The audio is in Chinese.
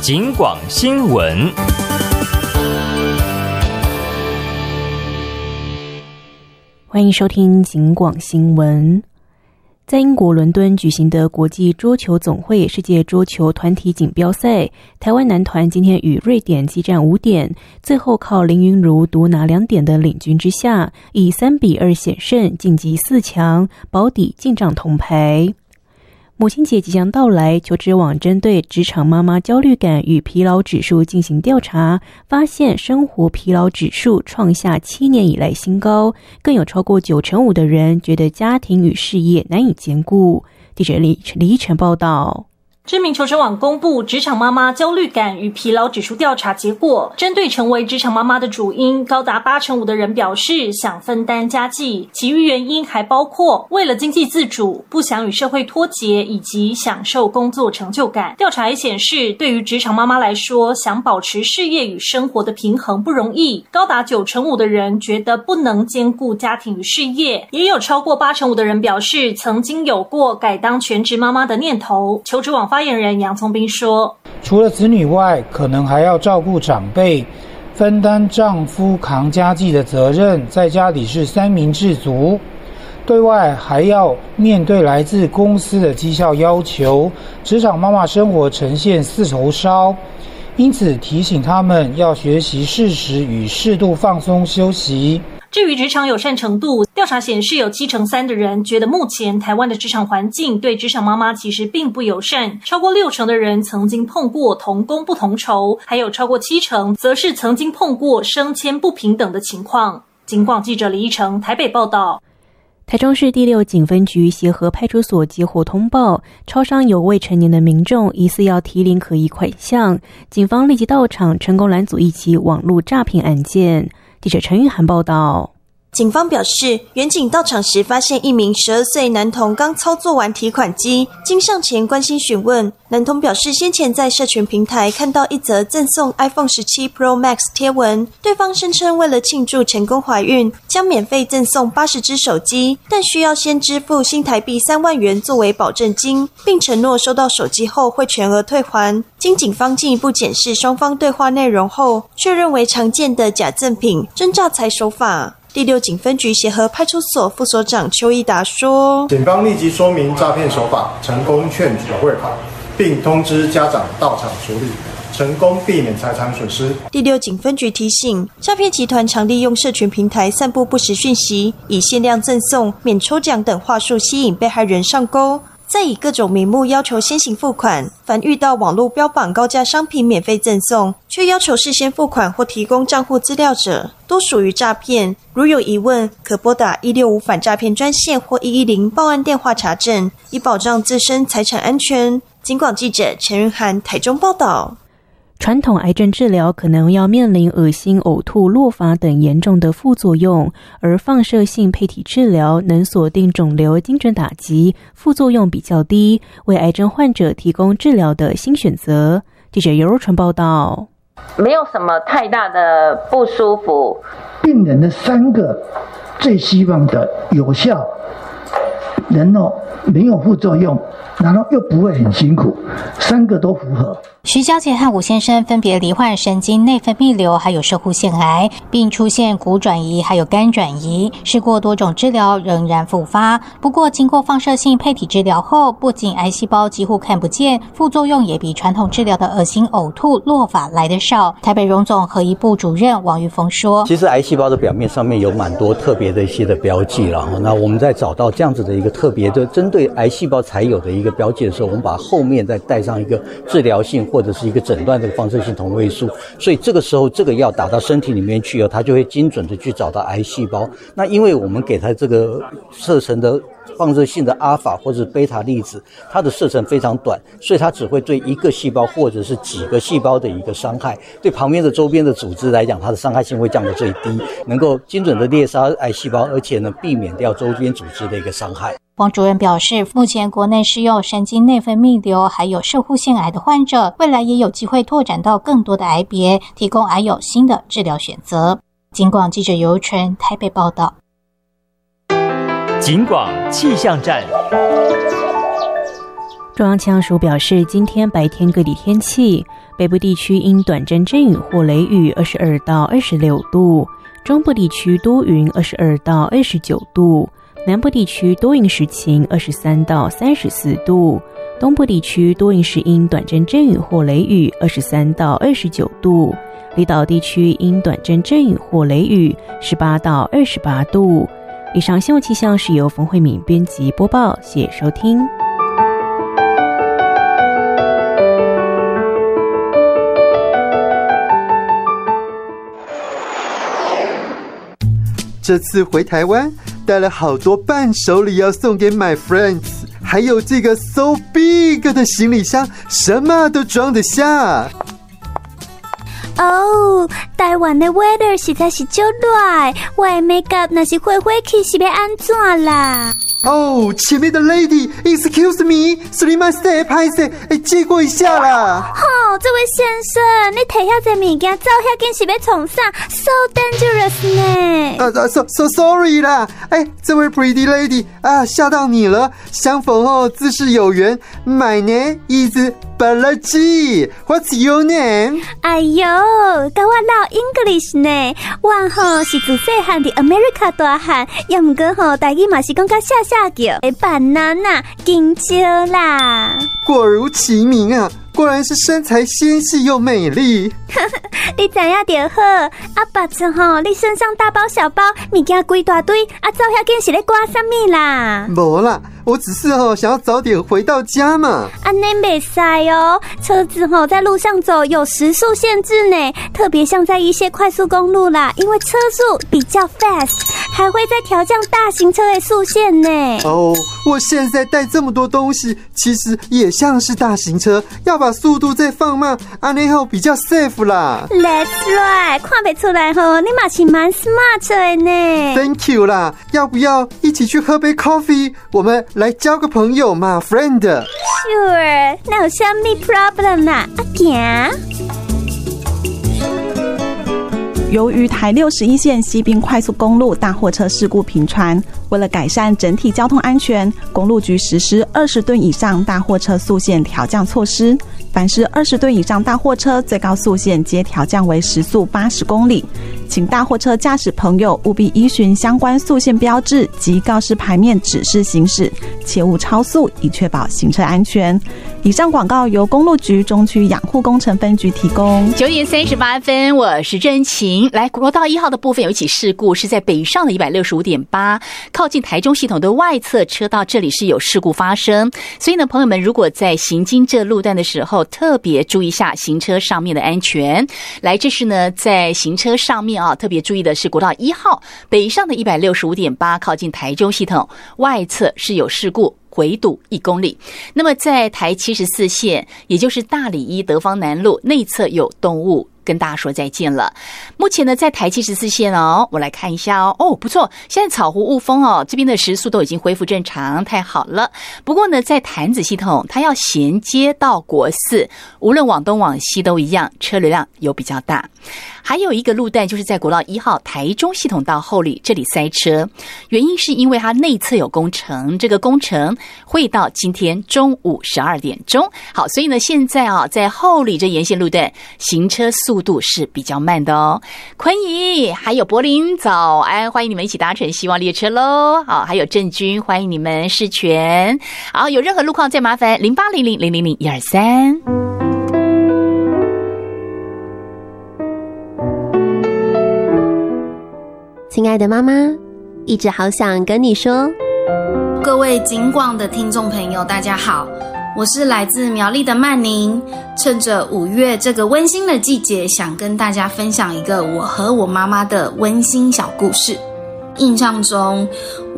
警广新闻。 欢迎收听警广新闻。在英国伦敦举行的国际桌球总会世界桌球团体锦标赛，台湾男团今天与瑞典激战5点，最后靠林昀儒独拿2点的领军之下，以3-2险胜晋级4强，保底进账铜牌。母亲节即将到来，求职网针对职场妈妈焦虑感与疲劳指数进行调查，发现生活疲劳指数创下7年以来新高，更有超过95%的人觉得家庭与事业难以兼顾。记者李依晨报道。 知名求职网公布职场妈妈焦虑感与疲劳指数调查结果，针对成为职场妈妈的主因，高达85%的人表示想分担家计，其余原因还包括为了经济自主、不想与社会脱节以及享受工作成就感。调查也显示，对于职场妈妈来说，想保持事业与生活的平衡不容易，高达95%的人觉得不能兼顾家庭与事业，也有超过85%的人表示曾经有过改当全职妈妈的念头。求职网发言人杨聪斌说， 除了子女外，可能还要照顾长辈，分担丈夫扛家计的责任，在家里是三明治族，对外还要面对来自公司的绩效要求，职场妈妈生活呈现4头烧，因此提醒他们要学习适时与适度放松休息。 至于职场友善程度，调查显示有73%的人觉得目前台湾的职场环境对职场妈妈其实并不友善，超过60%的人曾经碰过同工不同酬，还有超过70%则是曾经碰过升迁不平等的情况。警广记者李依晨台北报道。 台中市第6警分局协和派出所接获通报，超商有未成年的民众疑似要提领可疑款项，警方立即到场，成功拦阻一起网络诈骗案件。记者陈玉涵报道。 警方表示，员警到场时发现一名12岁男童刚操作完提款机，经上前关心询问，男童表示先前在社群平台看到一则赠送 iPhone 17 Pro Max 贴文，对方声称为了庆祝成功怀孕，将免费赠送80只手机，但需要先支付新台币3万元作为保证金，并承诺收到手机后会全额退还。经警方进一步检视双方对话内容后，确认为常见的假赠品、真诈财手法。第6警分局协和派出所副所长邱义达说， 警方立即说明诈骗手法，成功劝取汇款，并通知家长到场处理，成功避免财产损失。 第6警分局提醒，诈骗集团常利用社群平台散布不实讯息，以限量赠送、免抽奖等话术吸引被害人上钩，再以各种名目要求先行付款，凡遇到网络标榜高价商品免费赠送，却要求事先付款或提供账户资料者，多属于诈骗。如有疑问，可拨打165反诈骗专线或110报案电话查证，以保障自身财产安全。警广记者陈云涵台中报道。 传统癌症治疗可能要面临恶心、呕吐、落发等严重的副作用，而放射性胚体治疗能锁定肿瘤，精准打击，副作用比较低，为癌症患者提供治疗的新选择。记者尤若纯报道。 没有什么太大的不舒服。 病人的3个最希望的有效，然后没有副作用，然后又不会很辛苦，3个都符合。 徐小姐和吴先生分别罹患神经内分泌瘤还有射护腺癌，并出现骨转移还有肝转移，试过多种治疗仍然复发。不过经过放射性胚体治疗后，不仅癌细胞几乎看不见，副作用也比传统治疗的恶心、呕吐、落发来得少。台北荣总核医部主任王玉峰说， 其实癌细胞的表面上面有蛮多特别的一些的标记了，那我们在找到这样子的一个特别的针对癌细胞才有的一个标记的时候，我们把后面再带上一个治疗性或者是一个诊断的放射性同位素，所以这个时候这个药打到身体里面去它就会精准的去找到癌细胞。那因为我们给它这个射程的放射性的阿尔法或者贝塔粒子，它的射程非常短，所以它只会对一个细胞或者是几个细胞的一个伤害，对旁边的周边的组织来讲，它的伤害性会降到最低，能够精准的猎杀癌细胞，而且呢避免掉周边组织的一个伤害。 王主任表示，目前国内适用神经内分泌瘤还有射护腺癌的患者，未来也有机会拓展到更多的癌别，提供癌友新的治疗选择。警广记者尤纯台北报道。 警广气象站。 中央气象署表示，今天白天各地天气，北部地区因短暂阵雨或雷雨22到26度，中部地区多云22到29度，南部地区多云时晴23到34度，东部地区多云时因短暂阵雨或雷雨23到29度，离岛地区因短暂阵雨或雷雨18到28度。以上新闻气象是由冯慧敏编辑播报，谢谢收听。 这次回台湾带了好多伴手礼要送给 my friends， 还有这个 so big 的行李箱，什么都装得下。 哦，台湾的 weather 实在是足热，我的 makeup 若是火去是要安怎啦？ 哦，前面的 lady excuse me すみません拍摄借过一下啦。 这位先生，你摕遐侪物件走遐紧是要创啥 ？So dangerous 呢 ？So sorry 啦。这位 pretty lady 啊，吓到你了。相逢自是有缘。My name is Balaji. What's your name？ 哎呦，跟我唠 English 呢。我是自细汉伫 America 大汉，也毋过台语嘛是讲甲下叫banana 金蕉啦。 果如其名啊。果然是身材纤细又美丽。 你知影就好。爸子你身上大包小包，物件规大堆，走遐紧是咧赶什么啦？ 没啦，我只是想要早点回到家嘛。 安尼袂使哦，车子在路上走有时速限制呢，特别像在一些快速公路啦，因为车速比较 fast， 还会再调降大型车的速限呢。 我现在带这么多东西，其实也像是大型车，要把速度再放慢，安尼比较 safe 啦。 That's right， 看不出来你嘛是蛮 smart 的呢。 Thank you 啦，要不要一起去喝杯 coffee？ 我们来交个朋友嘛 ，friend。 Sure， 那有什么 problem 啦？行。 由于台61线西滨快速公路大货车事故频传，为了改善整体交通安全，公路局实施20吨以上大货车速限调降措施。凡是20吨以上大货车，最高速限皆调降为时速80公里。请大货车驾驶朋友务必依循相关速限标志及告示牌面指示行驶，切勿超速，以确保行车安全。以上广告由公路局中区养护工程分局提供。 9点38分，我是真晴。来，国道1号的部分有一起事故，是在北上的 165.8 靠近台中系统的外侧车道，这里是有事故发生。所以呢，朋友们如果在行经这路段的时候，特别注意一下行车上面的安全。来，这是呢在行车上面特别注意的是国道1号北上的 165.8 靠近台中系统外侧是有事故，回堵1公里。那么在台74线，也就是大里1德芳南路内侧有动物，跟大家说再见了。目前呢，在台74线我来看一下不错，现在草湖雾峰这边的时速都已经恢复正常，太好了。不过呢，在潭子系统，它要衔接到国4，无论往东往西都一样，车流量有比较大。还有一个路段就是在国道1号台中系统到后里，这里塞车，原因是因为它内侧有工程，这个工程会到今天中午12点钟。好，所以呢，现在在后里这沿线路段行车速度是比较慢的坤仪还有柏林早安，欢迎你们一起搭乘希望列车咯。好，还有郑军，欢迎你们世全。好，有任何路况再麻烦0800000123。 亲爱的妈妈，一直好想跟你说， 各位警广的听众朋友大家好，我是来自苗栗的曼宁。趁着5月这个温馨的季节，想跟大家分享一个我和我妈妈的温馨小故事。印象中